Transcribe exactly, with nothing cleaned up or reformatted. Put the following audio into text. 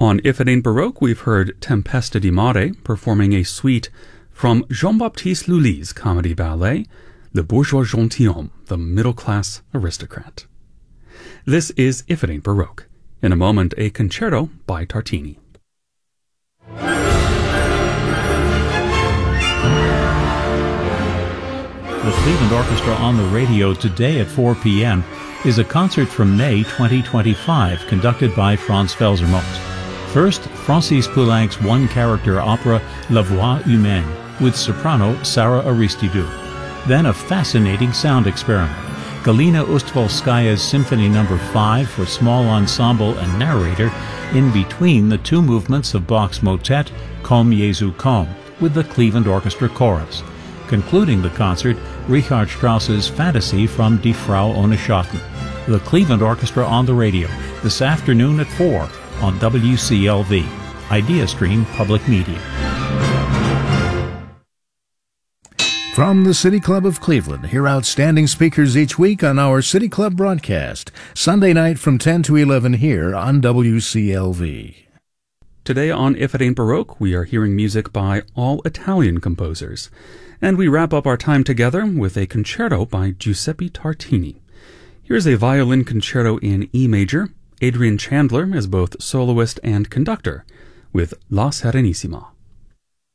On If It Ain't Baroque, we've heard Tempesta di Mare performing a suite from Jean-Baptiste Lully's comedy ballet, Le Bourgeois Gentilhomme, the middle-class aristocrat. This is If It Ain't Baroque. In a moment, a concerto by Tartini. The Cleveland Orchestra on the radio today at four p.m. is a concert from May twenty twenty-five conducted by Franz Felser-Most. First, Francis Poulenc's one-character opera La Voix Humaine with soprano Sarah Aristidou. Then a fascinating sound experiment. Galina Ustvolskaya's Symphony Number five for small ensemble and narrator in between the two movements of Bach's motet Komm Jesu komm with the Cleveland Orchestra Chorus. Concluding the concert, Richard Strauss's Fantasy from Die Frau ohne Schatten. The Cleveland Orchestra on the radio this afternoon at four on W C L V, IdeaStream Public Media. From the City Club of Cleveland, hear outstanding speakers each week on our City Club broadcast, Sunday night from ten to eleven here on W C L V. Today on If It Ain't Baroque, we are hearing music by all Italian composers. And we wrap up our time together with a concerto by Giuseppe Tartini. Here's a violin concerto in E major, Adrian Chandler as both soloist and conductor, with La Serenissima.